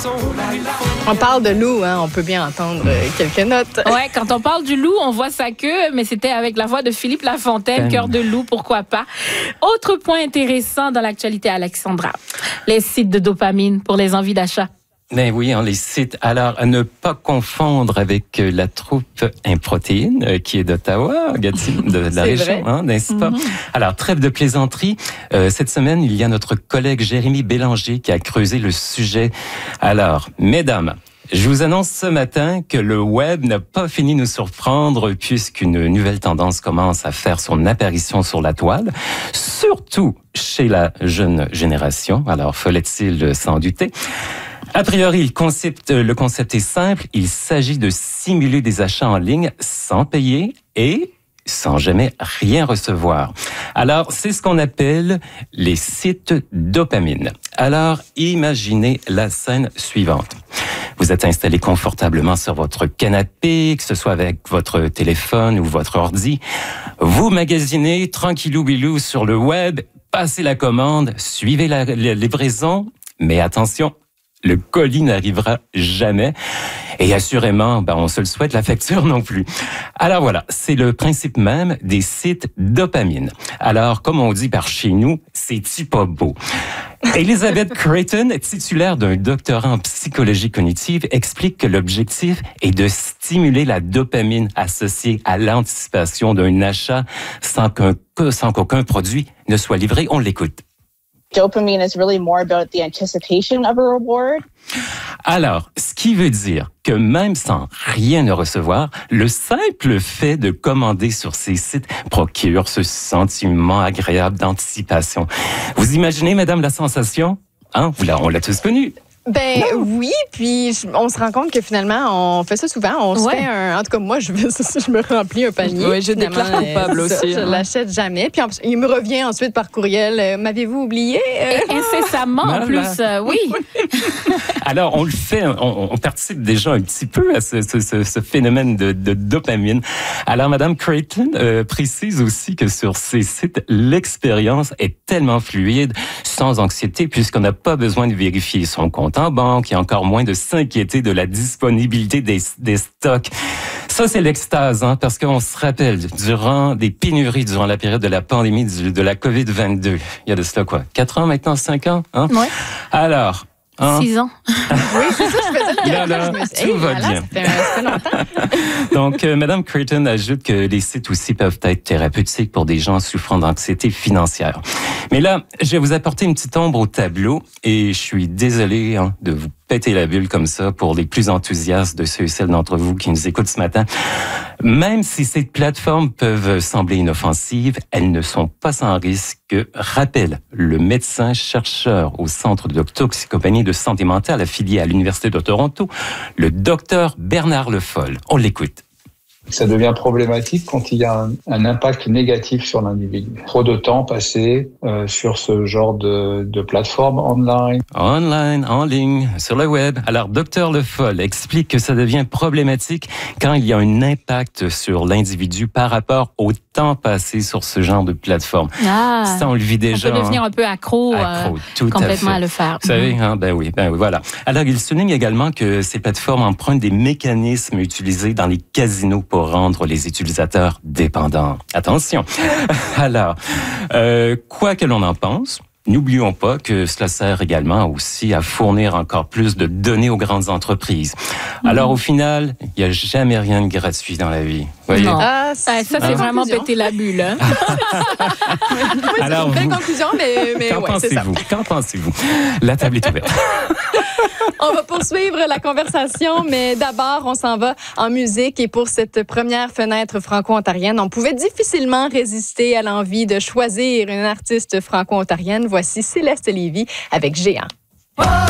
On parle de loup, hein, on peut bien entendre quelques notes. Ouais, quand on parle du loup, on voit sa queue, mais c'était avec la voix de Philippe Lafontaine, Cœur de loup, pourquoi pas. Autre point intéressant dans l'actualité, Alexandra, les sites de dopamine pour les envies d'achat. Ben oui, on les cite. Alors, à ne pas confondre avec la troupe Improtéine, qui est d'Ottawa, de la région, hein, n'est-ce pas? Alors, trêve de plaisanterie. Cette semaine, il y a notre collègue Jérémy Bélanger qui a creusé le sujet. Alors, mesdames, je vous annonce ce matin que le web n'a pas fini de nous surprendre puisqu'une nouvelle tendance commence à faire son apparition sur la toile, surtout chez la jeune génération. Alors, fallait-il s'en douter? A priori, le concept est simple. Il s'agit de simuler des achats en ligne sans payer et sans jamais rien recevoir. Alors, c'est ce qu'on appelle les sites dopamine. Alors, imaginez la scène suivante. Vous êtes installé confortablement sur votre canapé, que ce soit avec votre téléphone ou votre ordi. Vous magasinez tranquillou-bilou sur le web, passez la commande, suivez la livraison, mais attention, le colis n'arrivera jamais. Et assurément, on se le souhaite, la facture non plus. Alors voilà, c'est le principe même des sites dopamine. Alors, comme on dit par chez nous, c'est-tu pas beau? Elizabeth Creighton, titulaire d'un doctorat en psychologie cognitive, explique que l'objectif est de stimuler la dopamine associée à l'anticipation d'un achat sans qu'aucun produit ne soit livré. On l'écoute. Dopamine is really more about the anticipation of a reward. Alors, ce qui veut dire que même sans rien ne recevoir, le simple fait de commander sur ces sites procure ce sentiment agréable d'anticipation. Vous imaginez, madame, la sensation? Hein? On l'a tous connue. Ben oui, puis on se rend compte que finalement, on fait ça souvent. On se fait en tout cas, moi, je me remplis un panier. Oui, je déclare coupable aussi. Je l'achète jamais. Puis il me revient ensuite par courriel. M'avez-vous oublié? Incessamment, en plus, oui. Alors, on le fait, on participe déjà un petit peu à ce phénomène de dopamine. Alors, madame Creighton précise aussi que sur ces sites, l'expérience est tellement fluide, sans anxiété, puisqu'on n'a pas besoin de vérifier son compte en banque et encore moins de s'inquiéter de la disponibilité des stocks. Ça, c'est l'extase, hein, parce qu'on se rappelle, durant des pénuries, durant la période de la pandémie de la COVID-22, il y a de cela quoi? 4 ans maintenant, 5 ans? Hein? Ouais. Alors... 6 ans. Oui, c'est ça, je faisais le tout va bien. Ça fait longtemps. Donc, Mme Creighton ajoute que les sites aussi peuvent être thérapeutiques pour des gens souffrant d'anxiété financière. Mais là, je vais vous apporter une petite ombre au tableau et je suis désolé de vous péter la bulle comme ça pour les plus enthousiastes de ceux et celles d'entre vous qui nous écoutent ce matin. Même si ces plateformes peuvent sembler inoffensives, elles ne sont pas sans risque, rappelle le médecin chercheur au Centre de toxicomanie de santé mentale affilié à l'Université de Toronto, le docteur Bernard Le Foll. On l'écoute. Ça devient problématique quand il y a un impact négatif sur l'individu. Trop de temps passé sur ce genre de plateforme online. Online, en ligne, sur le web. Alors, Dr Le Foll explique que ça devient problématique quand il y a un impact sur l'individu par rapport au temps passé sur ce genre de plateforme. Ah, ça, on le vit déjà. On peut devenir un peu accro complètement à le faire. Vous savez, ben oui, voilà. Alors, il souligne également que ces plateformes empruntent des mécanismes utilisés dans les casinos pour rendre les utilisateurs dépendants. Attention. Alors, quoi que l'on en pense, n'oublions pas que cela sert également aussi à fournir encore plus de données aux grandes entreprises. Alors, au final, il n'y a jamais rien de gratuit dans la vie. Voyez? Non. Ça, c'est vraiment péter la bulle. Hein? Alors, c'est une belle conclusion, mais Qu'en pensez-vous? La table est ouverte. On va poursuivre la conversation, mais d'abord, on s'en va en musique. Et pour cette première fenêtre franco-ontarienne, on pouvait difficilement résister à l'envie de choisir une artiste franco-ontarienne. Voici Céleste Lévy avec Géant.